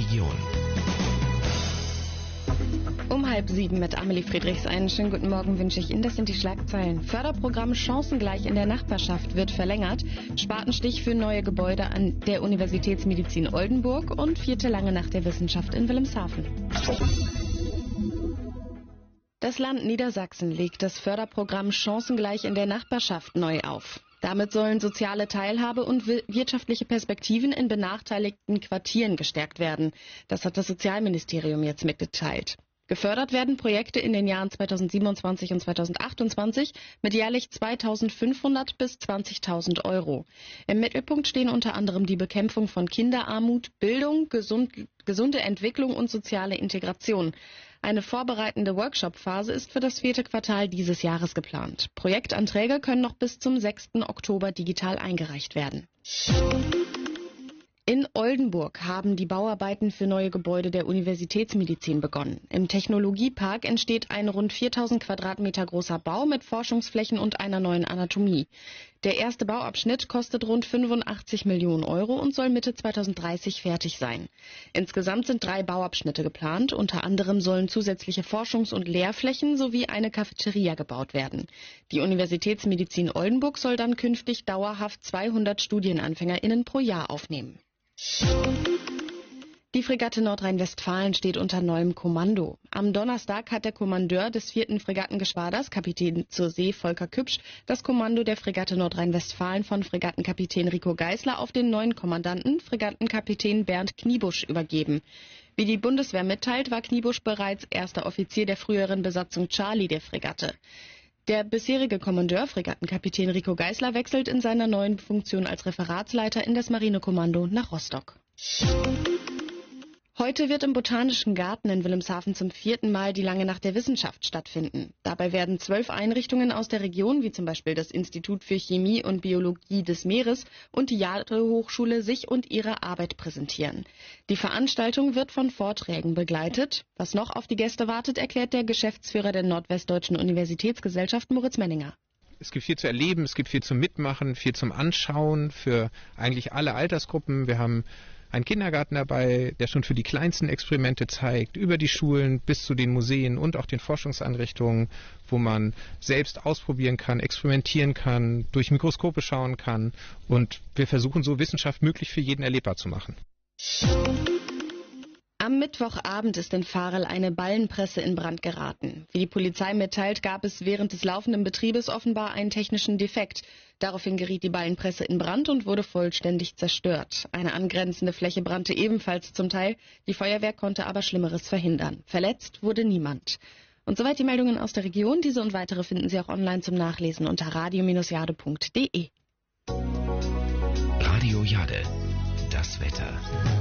Region. Um 6:30 mit Amelie Friedrichs. Einen schönen guten Morgen wünsche ich Ihnen. Das sind die Schlagzeilen. Förderprogramm Chancengleich in der Nachbarschaft wird verlängert. Spatenstich für neue Gebäude an der Universitätsmedizin Oldenburg und 4. Lange Nacht der Wissenschaft in Wilhelmshaven. Das Land Niedersachsen legt das Förderprogramm Chancengleich in der Nachbarschaft neu auf. Damit sollen soziale Teilhabe und wirtschaftliche Perspektiven in benachteiligten Quartieren gestärkt werden. Das hat das Sozialministerium jetzt mitgeteilt. Gefördert werden Projekte in den Jahren 2027 und 2028 mit jährlich 2.500 bis 20.000 Euro. Im Mittelpunkt stehen unter anderem die Bekämpfung von Kinderarmut, Bildung, gesunde Entwicklung und soziale Integration. Eine vorbereitende Workshop-Phase ist für das 4. Quartal dieses Jahres geplant. Projektanträge können noch bis zum 6. Oktober digital eingereicht werden. In Oldenburg haben die Bauarbeiten für neue Gebäude der Universitätsmedizin begonnen. Im Technologiepark entsteht ein rund 4.000 Quadratmeter großer Bau mit Forschungsflächen und einer neuen Anatomie. Der erste Bauabschnitt kostet rund 85 Millionen Euro und soll Mitte 2030 fertig sein. Insgesamt sind 3 Bauabschnitte geplant. Unter anderem sollen zusätzliche Forschungs- und Lehrflächen sowie eine Cafeteria gebaut werden. Die Universitätsmedizin Oldenburg soll dann künftig dauerhaft 200 StudienanfängerInnen pro Jahr aufnehmen. Die Fregatte Nordrhein-Westfalen steht unter neuem Kommando. Am Donnerstag hat der Kommandeur des 4. Fregattengeschwaders, Kapitän zur See Volker Küpsch, das Kommando der Fregatte Nordrhein-Westfalen von Fregattenkapitän Rico Geisler auf den neuen Kommandanten, Fregattenkapitän Bernd Kniebusch, übergeben. Wie die Bundeswehr mitteilt, war Kniebusch bereits erster Offizier der früheren Besatzung Charlie der Fregatte. Der bisherige Kommandeur, Fregattenkapitän Rico Geisler, wechselt in seiner neuen Funktion als Referatsleiter in das Marinekommando nach Rostock. Heute wird im Botanischen Garten in Wilhelmshaven zum 4. Mal die Lange Nacht der Wissenschaft stattfinden. Dabei werden 12 Einrichtungen aus der Region, wie zum Beispiel das Institut für Chemie und Biologie des Meeres und die Jade-Hochschule, sich und ihre Arbeit präsentieren. Die Veranstaltung wird von Vorträgen begleitet. Was noch auf die Gäste wartet, erklärt der Geschäftsführer der Nordwestdeutschen Universitätsgesellschaft, Moritz Menninger. Es gibt viel zu erleben, es gibt viel zum Mitmachen, viel zum Anschauen für eigentlich alle Altersgruppen. Wir haben einen Kindergarten dabei, der schon für die kleinsten Experimente zeigt, über die Schulen bis zu den Museen und auch den Forschungseinrichtungen, wo man selbst ausprobieren kann, experimentieren kann, durch Mikroskope schauen kann. Und wir versuchen so Wissenschaft möglich für jeden erlebbar zu machen. Am Mittwochabend ist in Varel eine Ballenpresse in Brand geraten. Wie die Polizei mitteilt, gab es während des laufenden Betriebes offenbar einen technischen Defekt. Daraufhin geriet die Ballenpresse in Brand und wurde vollständig zerstört. Eine angrenzende Fläche brannte ebenfalls zum Teil. Die Feuerwehr konnte aber Schlimmeres verhindern. Verletzt wurde niemand. Und soweit die Meldungen aus der Region. Diese und weitere finden Sie auch online zum Nachlesen unter radio-jade.de. Radio Jade, das Wetter.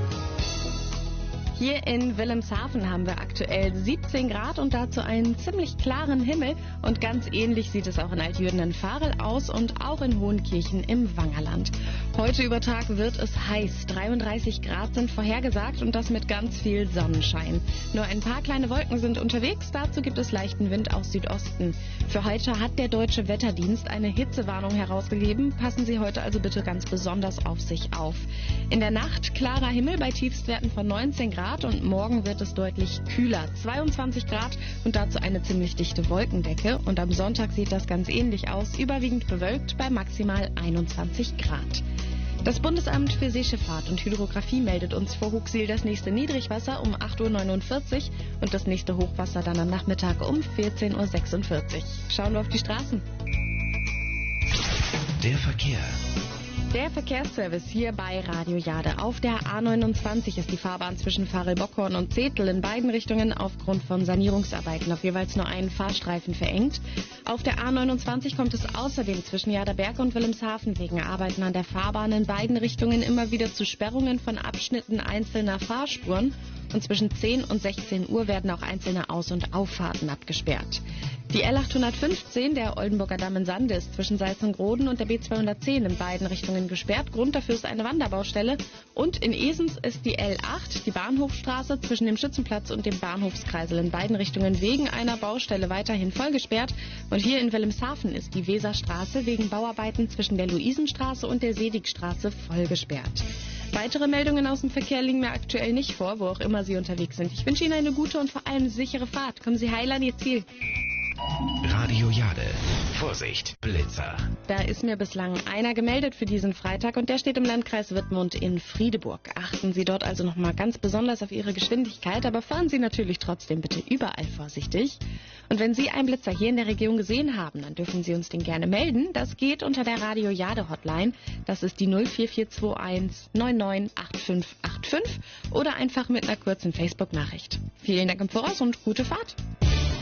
Hier in Wilhelmshaven haben wir aktuell 17 Grad und dazu einen ziemlich klaren Himmel. Und ganz ähnlich sieht es auch in Altjürden in Varel aus und auch in Hohenkirchen im Wangerland. Heute über Tag wird es heiß. 33 Grad sind vorhergesagt und das mit ganz viel Sonnenschein. Nur ein paar kleine Wolken sind unterwegs. Dazu gibt es leichten Wind aus Südosten. Für heute hat der Deutsche Wetterdienst eine Hitzewarnung herausgegeben. Passen Sie heute also bitte ganz besonders auf sich auf. In der Nacht klarer Himmel bei Tiefstwerten von 19 Grad. Und morgen wird es deutlich kühler, 22 Grad und dazu eine ziemlich dichte Wolkendecke. Und am Sonntag sieht das ganz ähnlich aus, überwiegend bewölkt bei maximal 21 Grad. Das Bundesamt für Seeschifffahrt und Hydrographie meldet uns vor Huxil das nächste Niedrigwasser um 8.49 Uhr und das nächste Hochwasser dann am Nachmittag um 14.46 Uhr. Schauen wir auf die Straßen. Der Verkehr. Der Verkehrsservice hier bei Radio Jade. Auf der A29 ist die Fahrbahn zwischen Varel-Bockhorn und Zetel in beiden Richtungen aufgrund von Sanierungsarbeiten auf jeweils nur einen Fahrstreifen verengt. Auf der A29 kommt es außerdem zwischen Jaderberg und Wilhelmshaven wegen Arbeiten an der Fahrbahn in beiden Richtungen immer wieder zu Sperrungen von Abschnitten einzelner Fahrspuren. Und zwischen 10 und 16 Uhr werden auch einzelne Aus- und Auffahrten abgesperrt. Die L815, der Oldenburger Damm in Sande, ist zwischen Salzengroden und der B210 in beiden Richtungen gesperrt. Grund dafür ist eine Wanderbaustelle. Und in Esens ist die L8, die Bahnhofstraße, zwischen dem Schützenplatz und dem Bahnhofskreisel in beiden Richtungen wegen einer Baustelle weiterhin vollgesperrt. Und hier in Wilhelmshaven ist die Weserstraße wegen Bauarbeiten zwischen der Luisenstraße und der Sedigstraße vollgesperrt. Weitere Meldungen aus dem Verkehr liegen mir aktuell nicht vor, wo auch immer Sie unterwegs sind. Ich wünsche Ihnen eine gute und vor allem sichere Fahrt. Kommen Sie heil an Ihr Ziel. Radio Jade. Vorsicht, Blitzer. Da ist mir bislang einer gemeldet für diesen Freitag und der steht im Landkreis Wittmund in Friedeburg. Achten Sie dort also nochmal ganz besonders auf Ihre Geschwindigkeit, aber fahren Sie natürlich trotzdem bitte überall vorsichtig. Und wenn Sie einen Blitzer hier in der Region gesehen haben, dann dürfen Sie uns den gerne melden. Das geht unter der Radio Jade Hotline. Das ist die 04421 998585 oder einfach mit einer kurzen Facebook-Nachricht. Vielen Dank im Voraus und gute Fahrt.